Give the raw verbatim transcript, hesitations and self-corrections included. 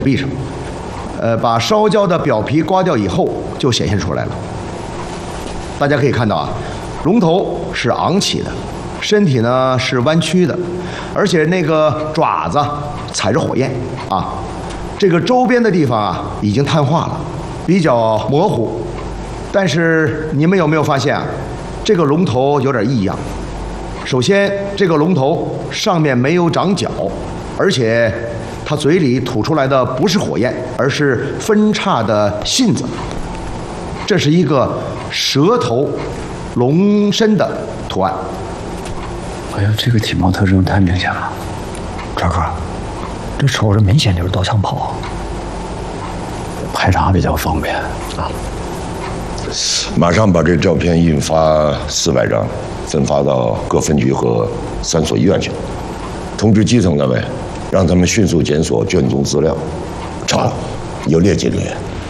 壁上，呃，把烧焦的表皮刮掉以后，就显现出来了。大家可以看到啊，龙头是昂起的，身体呢是弯曲的，而且那个爪子踩着火焰啊。这个周边的地方啊已经碳化了，比较模糊。但是你们有没有发现啊，这个龙头有点异样？首先，这个龙头上面没有长角，而且它嘴里吐出来的不是火焰，而是分叉的信子。这是一个蛇头龙身的图案。 哎呀，这个体貌特征太明显了。 赵哥，这瞅着明显就是刀枪炮， 排查比较方便啊。 马上把这照片印发四百张，分发到各分局和三所医院去。通知基层单位，让他们迅速检索卷宗资料，查，有列即立案。